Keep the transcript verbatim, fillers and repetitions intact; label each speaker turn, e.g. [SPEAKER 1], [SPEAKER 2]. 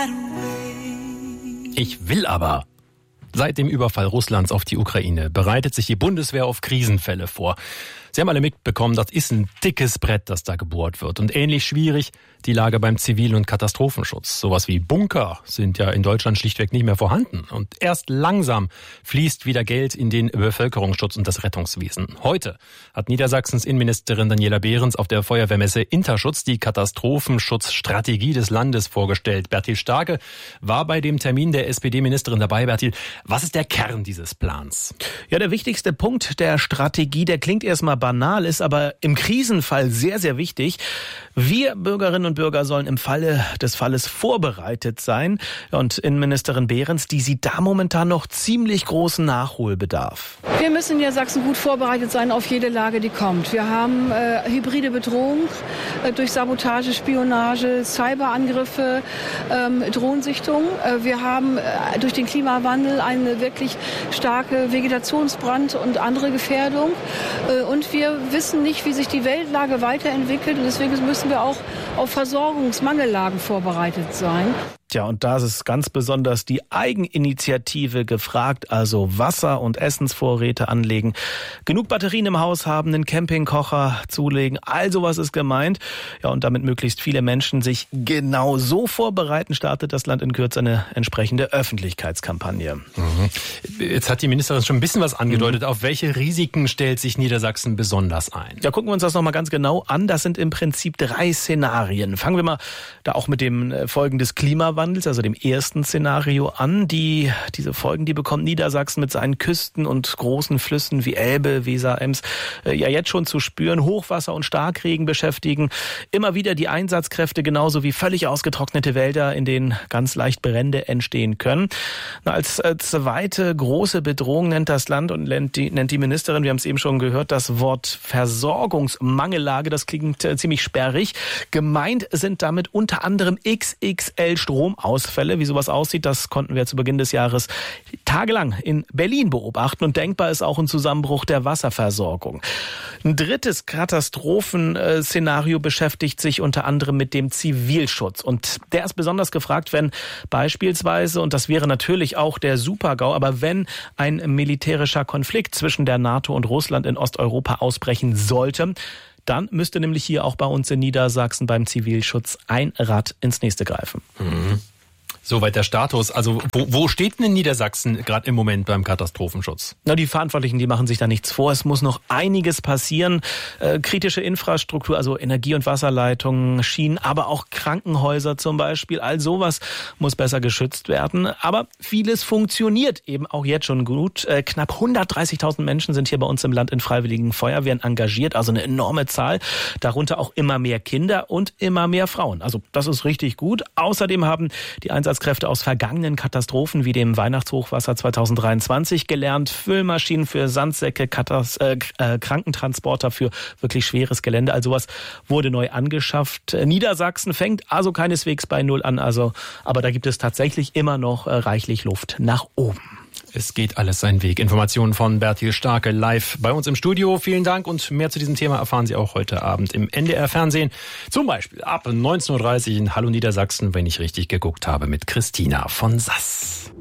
[SPEAKER 1] Ich will aber. Seit dem Überfall Russlands auf die Ukraine bereitet sich die Bundeswehr auf Krisenfälle vor. Sie haben alle mitbekommen, das ist ein dickes Brett, das da gebohrt wird. Und ähnlich schwierig die Lage beim Zivil- und Katastrophenschutz. Sowas wie Bunker sind ja in Deutschland schlichtweg nicht mehr vorhanden. Und erst langsam fließt wieder Geld in den Bevölkerungsschutz und das Rettungswesen. Heute hat Niedersachsens Innenministerin Daniela Behrens auf der Feuerwehrmesse Interschutz die Katastrophenschutzstrategie des Landes vorgestellt. Bertil Starke war bei dem Termin der S P D-Ministerin dabei. Bertil, was ist der Kern dieses Plans?
[SPEAKER 2] Ja, der wichtigste Punkt der Strategie, der klingt erstmal banal, ist aber im Krisenfall sehr, sehr wichtig. Wir Bürgerinnen und Bürger sollen im Falle des Falles vorbereitet sein. Und Innenministerin Behrens, die sieht da momentan noch ziemlich großen Nachholbedarf.
[SPEAKER 3] Wir müssen in Sachsen gut vorbereitet sein auf jede Lage, die kommt. Wir haben äh, hybride Bedrohung äh, durch Sabotage, Spionage, Cyberangriffe, ähm, Drohnensichtung. Äh, wir haben äh, durch den Klimawandel eine wirklich starke Vegetationsbrand und andere Gefährdung. Äh, und wir wissen nicht, wie sich die Weltlage weiterentwickelt. Und deswegen müssen wir auch auf Versorgungsmangellagen vorbereitet sein.
[SPEAKER 2] Tja, und da ist ganz besonders die Eigeninitiative gefragt, also Wasser- und Essensvorräte anlegen, genug Batterien im Haus haben, einen Campingkocher zulegen, all sowas ist gemeint. Ja, und damit möglichst viele Menschen sich genau so vorbereiten, startet das Land in Kürze eine entsprechende Öffentlichkeitskampagne.
[SPEAKER 1] Mhm. Jetzt hat die Ministerin schon ein bisschen was angedeutet. Mhm. Auf welche Risiken stellt sich Niedersachsen besonders ein?
[SPEAKER 2] Ja, gucken wir uns das nochmal ganz genau an. Das sind im Prinzip drei Szenarien. Fangen wir mal da auch mit dem Folgen des Klimawandels, also dem ersten Szenario an. Die, diese Folgen, die bekommt Niedersachsen mit seinen Küsten und großen Flüssen wie Elbe, Weser, Ems äh, ja jetzt schon zu spüren. Hochwasser und Starkregen beschäftigen immer wieder die Einsatzkräfte, genauso wie völlig ausgetrocknete Wälder, in denen ganz leicht Brände entstehen können. Na, als äh, zweite große Bedrohung nennt das Land und nennt die, nennt die Ministerin, wir haben es eben schon gehört, das Wort Versorgungsmangellage. Das klingt äh, ziemlich sperrig. Gemeint sind damit unter anderem X X L Stromausfälle. Wie sowas aussieht, das konnten wir zu Beginn des Jahres tagelang in Berlin beobachten. Und denkbar ist auch ein Zusammenbruch der Wasserversorgung. Ein drittes Katastrophenszenario beschäftigt sich unter anderem mit dem Zivilschutz. Und der ist besonders gefragt, wenn beispielsweise, und das wäre natürlich auch der Super-GAU, aber wenn ein militärischer Konflikt zwischen der NATO und Russland in Osteuropa ausbrechen sollte, dann müsste nämlich hier auch bei uns in Niedersachsen beim Zivilschutz ein Rad ins nächste greifen.
[SPEAKER 1] Mhm. Soweit der Status. Also wo, wo steht denn in Niedersachsen gerade im Moment beim Katastrophenschutz?
[SPEAKER 2] Na, die Verantwortlichen, die machen sich da nichts vor. Es muss noch einiges passieren. Äh, kritische Infrastruktur, also Energie- und Wasserleitungen, Schienen, aber auch Krankenhäuser zum Beispiel. All sowas muss besser geschützt werden. Aber vieles funktioniert eben auch jetzt schon gut. Äh, knapp hundertdreißigtausend Menschen sind hier bei uns im Land in freiwilligen Feuerwehren engagiert. Also eine enorme Zahl. Darunter auch immer mehr Kinder und immer mehr Frauen. Also das ist richtig gut. Außerdem haben die Einsatzkräfte aus vergangenen Katastrophen wie dem Weihnachtshochwasser zweitausenddreiundzwanzig gelernt. Füllmaschinen für Sandsäcke, Katas- äh, äh, Krankentransporter für wirklich schweres Gelände. Also was wurde neu angeschafft. Niedersachsen fängt also keineswegs bei Null an. Also, aber da gibt es tatsächlich immer noch äh, reichlich Luft nach oben.
[SPEAKER 1] Es geht alles seinen Weg. Informationen von Bertil Starke live bei uns im Studio. Vielen Dank und mehr zu diesem Thema erfahren Sie auch heute Abend im N D R-Fernsehen. Zum Beispiel ab neunzehn Uhr dreißig in Hallo Niedersachsen, wenn ich richtig geguckt habe, mit Christina von Sass.